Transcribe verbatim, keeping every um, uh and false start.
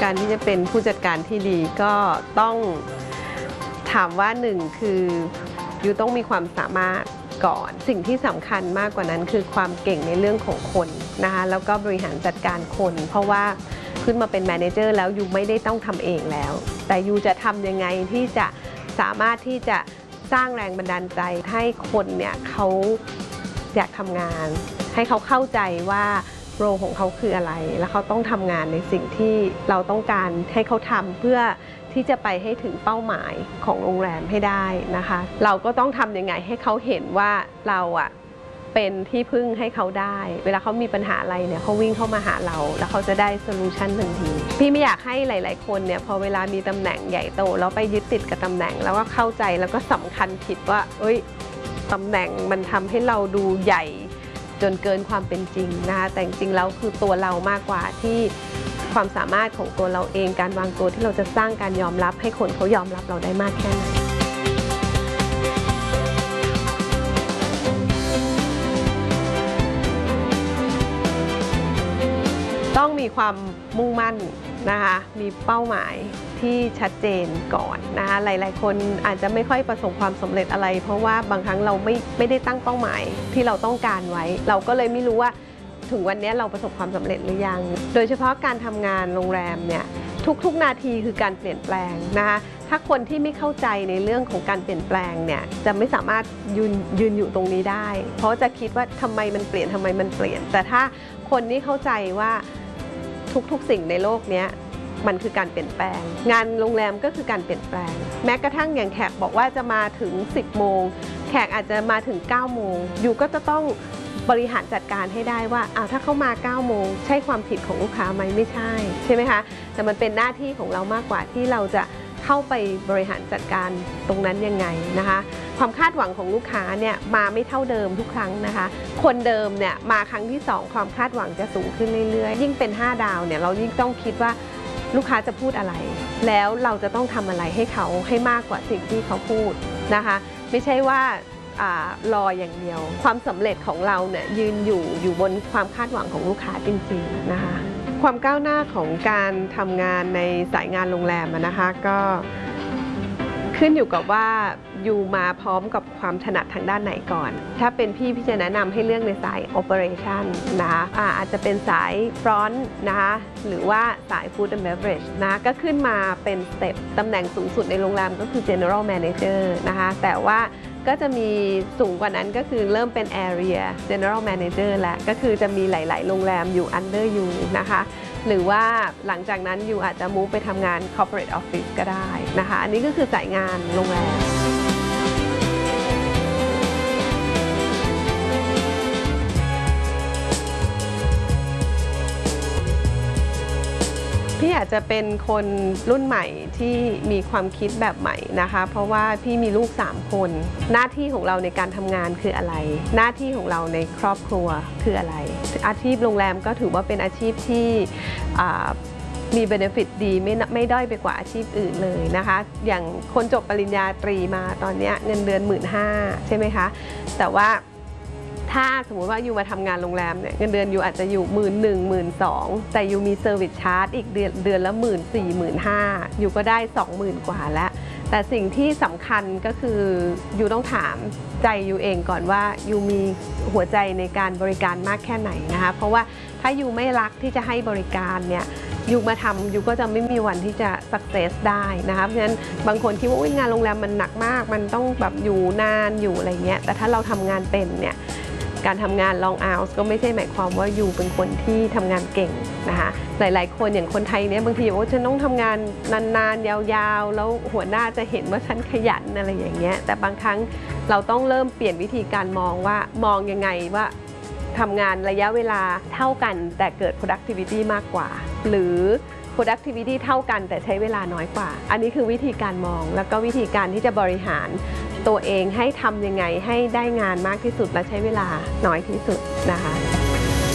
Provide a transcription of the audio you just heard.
การที่จะเป็นผู้จัดการที่ดีก็ต้องถามว่าหนึ่งคือยูต้องมีความสามารถก่อนสิ่งที่สำคัญมากกว่านั้นคือความเก่งในเรื่องของคนนะคะแล้วก็บริหารจัดการคนเพราะว่าขึ้นมาเป็นแมเนเจอร์แล้วยูไม่ได้ต้องทำเองแล้วแต่ยูจะทำยังไงที่จะสามารถที่จะสร้างแรงบันดาลใจให้คนเนี่ยเขาอยากทำงานให้เขาเข้าใจว่าโรของเขาคืออะไรแล้วเขาต้องทำงานในสิ่งที่เราต้องการให้เขาทำเพื่อที่จะไปให้ถึงเป้าหมายของโรงแรมให้ได้นะคะเราก็ต้องทำยังไงให้เขาเห็นว่าเราอะเป็นที่พึ่งให้เขาได้เวลาเขามีปัญหาอะไรเนี่ยเขาวิ่งเข้ามาหาเราแล้วเขาจะได้โซลูชันทันทีพี่ไม่อยากให้หลายๆคนเนี่ยพอเวลามีตำแหน่งใหญ่โตแล้วไปยึดติดกับตำแหน่งแล้วก็เข้าใจแล้วก็สำคัญผิดว่าเอ้ยตำแหน่งมันทำให้เราดูใหญ่จนเกินความเป็นจริงนะคะแต่จริงๆแล้วคือตัวเรามากกว่าที่ความสามารถของตัวเราเองการวางตัวที่เราจะสร้างการยอมรับให้คนเขายอมรับเราได้มากแค่ไหนต้องมีความมุ่งมั่นนะคะมีเป้าหมายที่ชัดเจนก่อนนะคะหลายๆคนอาจจะไม่ค่อยประสบความสำเร็จอะไรเพราะว่าบางครั้งเราไม่ไม่ได้ตั้งเป้าหมายที่เราต้องการไว้เราก็เลยไม่รู้ว่าถึงวันนี้เราประสบความสำเร็จหรือยังโดยเฉพาะการทำงานโรงแรมเนี่ยทุกๆนาทีคือการเปลี่ยนแปลงนะคะถ้าคนที่ไม่เข้าใจในเรื่องของการเปลี่ยนแปลงเนี่ยจะไม่สามารถยืนยืนอยู่ตรงนี้ได้เพราะจะคิดว่าทำไมมันเปลี่ยนทำไมมันเปลี่ยนแต่ถ้าคนที่เข้าใจว่าทุกๆสิ่งในโลกนี้มันคือการเปลี่ยนแปลงงานโรงแรมก็คือการเปลี่ยนแปลงแม้กระทั่งอย่างแขกบอกว่าจะมาถึงสิบโมงแขกอาจจะมาถึงเก้าโมงอยู่ก็จะต้องบริหารจัดการให้ได้ว่าอ้าวถ้าเขามาเก้าโมงใช่ความผิดของลูกค้าไหมไม่ใช่ใช่ไหมคะแต่มันเป็นหน้าที่ของเรามากกว่าที่เราจะเข้าไปบริหารจัดการตรงนั้นยังไงนะคะความคาดหวังของลูกค้าเนี่ยมาไม่เท่าเดิมทุกครั้งนะคะคนเดิมเนี่ยมาครั้งที่สองความคาดหวังจะสูงขึ้นเรื่อยๆยิ่งเป็นห้าดาวเนี่ยเรายิ่งต้องคิดว่าลูกค้าจะพูดอะไรแล้วเราจะต้องทำอะไรให้เขาให้มากกว่าสิ่งที่เขาพูดนะคะไม่ใช่ว่ารออย่างเดียวความสำเร็จของเราเนี่ยยืนอยู่อยู่บนความคาดหวังของลูกค้าจริงๆนะคะความก้าวหน้าของการทำงานในสายงานโรงแรมนะคะก็ขึ้นอยู่กับว่าอยู่มาพร้อมกับความถนัดทางด้านไหนก่อนถ้าเป็นพี่พี่จะแนะนำให้เลือกในสาย Operation นะคะอาจจะเป็นสาย Front นะคะหรือว่าสาย Food and Beverage นะก็ขึ้นมาเป็นสเต็ปตำแหน่งสูงสุดในโรงแรมก็คือ General Manager นะคะแต่ว่าก็จะมีสูงกว่านั้นก็คือเริ่มเป็น Area General Manager แล้วก็คือจะมีหลายๆโรงแรมอยู่ Under อยู่นะคะหรือว่าหลังจากนั้นอยู่อาจจะมูฟไปทำงาน Corporate Office ก็ได้นะคะอันนี้ก็คือสายงานโรงแรมพี่อาจจะเป็นคนรุ่นใหม่ที่มีความคิดแบบใหม่นะคะเพราะว่าพี่มีลูกสามคนหน้าที่ของเราในการทำงานคืออะไรหน้าที่ของเราในครอบครัวคืออะไรอาชีพโรงแรมก็ถือว่าเป็นอาชีพที่มีเบเนฟิตดีไม่ไม่ด้อยไปกว่าอาชีพอื่นเลยนะคะอย่างคนจบปริญญาตรีมาตอนนี้เงินเดือน หนึ่งหมื่นห้าพัน ใช่ไหมคะแต่ว่าถ้าสมมุติว่าอยู่มาทำงานโรงแรมเนี่ยเงินเดือนอยู่อาจจะอยู่หมื่นหนึ่งหมื่นสองแต่อยู่มีเซอร์วิสชาร์จอีกเดือนเดือนละหมื่นสี่หมื่นห้าอยู่ก็ได้สองหมื่นกว่าแล้วแต่สิ่งที่สำคัญก็คืออยู่ต้องถามใจอยู่เองก่อนว่าอยู่มีหัวใจในการบริการมากแค่ไหนนะคะเพราะว่าถ้าอยู่ไม่รักที่จะให้บริการเนี่ยอยู่มาทำอยู่ก็จะไม่มีวันที่จะสักเซสได้นะคะเพราะฉะนั้นบางคนคิดว่างานโรงแรมมันหนักมากมันต้องแบบอยู่นานอยู่อะไรเงี้ยแต่ถ้าเราทำงานเป็นเนี่ยการทำงาน long hours ก็ไม่ใช่หมายความว่าอยู่เป็นคนที่ทำงานเก่งนะคะหลายๆคนอย่างคนไทยเนี่ยบางทีบอกว่าฉันต้องทำงานนานๆยาวๆแล้วหัวหน้าจะเห็นว่าฉันขยันอะไรอย่างเงี้ยแต่บางครั้งเราต้องเริ่มเปลี่ยนวิธีการมองว่ามองยังไงว่าทำงานระยะเวลาเท่ากันแต่เกิด productivity มากกว่าหรือ productivity เท่ากันแต่ใช้เวลาน้อยกว่าอันนี้คือวิธีการมองแล้วก็วิธีการที่จะบริหารตัวเองให้ทำยังไงให้ได้งานมากที่สุดและใช้เวลาน้อยที่สุดนะคะ